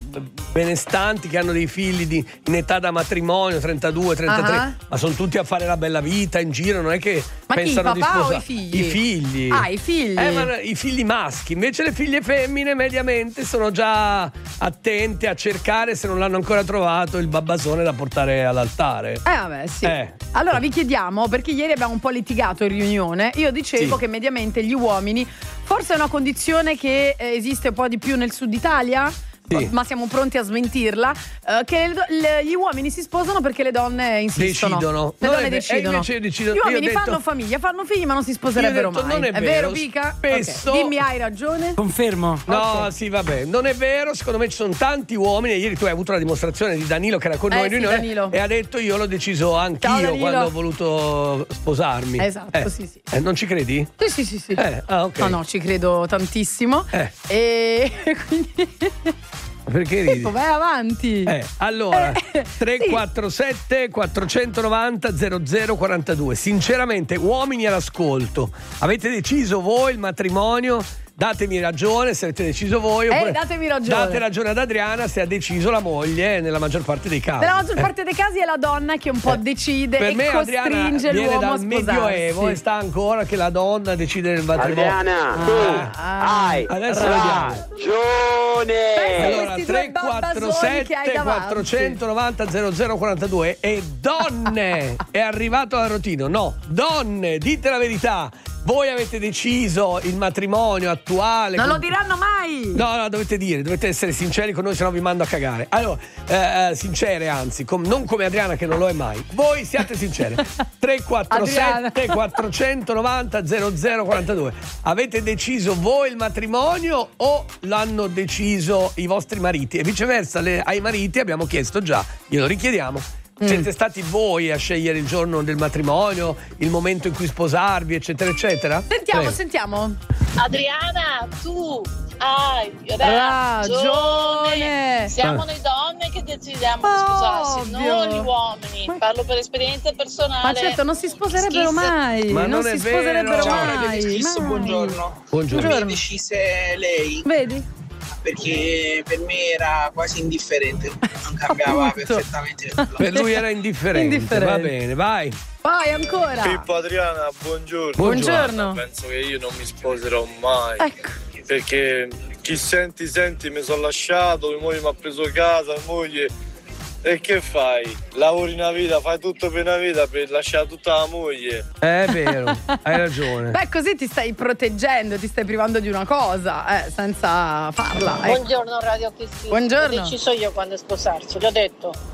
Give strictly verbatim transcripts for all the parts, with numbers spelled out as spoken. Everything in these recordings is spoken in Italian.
benestanti che hanno dei figli di, in età da matrimonio, trentadue, trentatré, uh-huh. ma sono tutti a fare la bella vita in giro, non è che ma pensano chi, di sposare. O i figli? I figli. Ah, i figli. Eh, ma i figli maschi, invece le figlie femmine mediamente sono già attente a cercare, se non l'hanno ancora trovato, il babbasone da portare all'altare. Eh vabbè, sì. Eh. Allora vi chiediamo, perché ieri abbiamo un po' litigato in riunione, io dicevo sì. che mediamente gli uomini, forse è una condizione che eh, esiste un po' di più nel sud Italia, sì. ma siamo pronti a smentirla, eh, che le, le, gli uomini si sposano perché le donne insistono. Decidono. Le non donne è, decidono. decidono. Gli uomini detto, fanno famiglia, fanno figli, ma non si sposerebbero detto, mai. Non è, è vero, vero Pica? Spesso... Okay. Dimmi, hai ragione? Confermo. No, okay. sì, vabbè, non è vero. Secondo me ci sono tanti uomini. Ieri tu hai avuto la dimostrazione di Danilo che era con eh, noi sì, in riunione Danilo. e ha detto io l'ho deciso anch'io quando ho voluto sposarmi. Esatto, eh. sì, sì. Eh, non ci credi? Sì, sì, sì, sì. Eh, ah, ok. No, no, ci credo tantissimo. Eh. E quindi perché ridi? Pippo, vai avanti. Eh, allora, eh, tre quattro sette quattrocentonovanta zero zero quarantadue. Sinceramente, uomini all'ascolto, avete deciso voi il matrimonio? Datemi ragione se avete deciso voi. Oppure eh, datemi ragione. Date ragione ad Adriana se ha deciso la moglie nella maggior parte dei casi. Nella maggior eh. parte dei casi è la donna che un po' eh. decide per e me costringe Adriana viene l'uomo dal a sposarsi. Medioevo e sta ancora che la donna decide il matrimonio. Adriana, ah. tu ah. hai adesso vediamo. ragione. Allora, tre quattro sette quattrocentonovanta zero zero quarantadue e donne è arrivato all'Arrotino. No, donne, dite la verità. Voi avete deciso il matrimonio attuale. Non con... lo diranno mai. No, no, dovete dire, dovete essere sinceri con noi, se no vi mando a cagare. Allora, eh, sincere anzi, com- non come Adriana che non lo è mai. Voi siate sincere. tre quattro sette quattrocentonovanta zero zero quarantadue. Avete deciso voi il matrimonio o l'hanno deciso i vostri mariti? E viceversa, le, ai mariti abbiamo chiesto già, glielo richiediamo. Siete stati voi a scegliere il giorno del matrimonio, il momento in cui sposarvi, eccetera, eccetera? Sentiamo, Prego. sentiamo. Adriana, tu hai ragione. ragione. Siamo ah. noi donne che decidiamo di sposarsi, non gli uomini. Parlo per esperienza personale. Ma certo, non si sposerebbero mai. Ma non, non si è sposerebbero vero. mai. Ciao, buongiorno. Buongiorno. Per me decise lei. Vedi? Perché per me era quasi indifferente, non cambiava perfettamente nulla. Per lui era indifferente. indifferente. Va bene, vai. Vai ancora. Pippo, Adriana, buongiorno. Buongiorno. Penso che io non mi sposerò mai. Ecco. Perché chi senti, senti, mi sono lasciato, mia moglie mi ha preso casa, mia moglie. E che fai? Lavori una vita, fai tutto per una vita per lasciare tutta la moglie. È vero, hai ragione. Beh, così ti stai proteggendo, ti stai privando di una cosa, eh, senza farla. Ecco. Buongiorno Radio Cristina. Buongiorno. Ho deciso io quando sposarci, l'ho detto.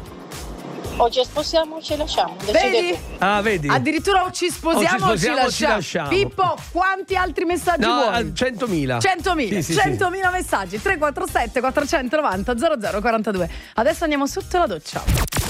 O ci sposiamo o ci lasciamo. Vedi? Tu. Ah, vedi? Addirittura o ci sposiamo o ci, o ci, lasciamo. ci lasciamo. Pippo, quanti altri messaggi no, vuoi? centomila. centomila. Sì, sì, centomila sì. messaggi. tre quattro sette quattrocentonovanta zero zero quarantadue. Adesso andiamo sotto la doccia.